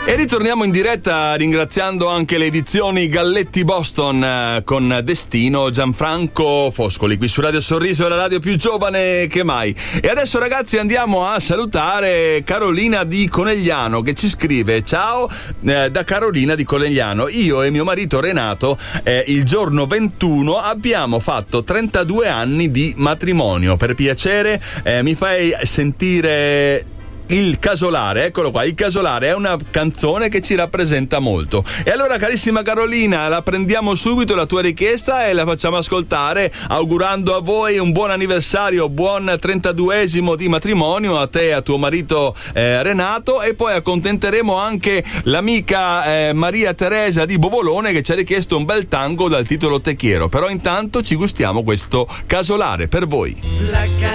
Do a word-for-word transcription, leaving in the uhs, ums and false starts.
E ritorniamo in diretta ringraziando anche le edizioni Galletti Boston eh, con Destino Gianfranco Foscoli qui su Radio Sorriso, la radio più giovane che mai. E adesso ragazzi andiamo a salutare Carolina di Conegliano che ci scrive: ciao eh, da Carolina di Conegliano, io e mio marito Renato eh, il giorno ventuno abbiamo fatto trentadue anni di matrimonio. Per piacere eh, mi fai sentire Il Casolare. Eccolo qua, Il Casolare è una canzone che ci rappresenta molto. E allora carissima Carolina, la prendiamo subito la tua richiesta e la facciamo ascoltare, augurando a voi un buon anniversario, buon trentaduesimo di matrimonio a te e a tuo marito eh, Renato, e poi accontenteremo anche l'amica eh, Maria Teresa di Bovolone che ci ha richiesto un bel tango dal titolo Te Quiero. Però intanto ci gustiamo questo Casolare per voi.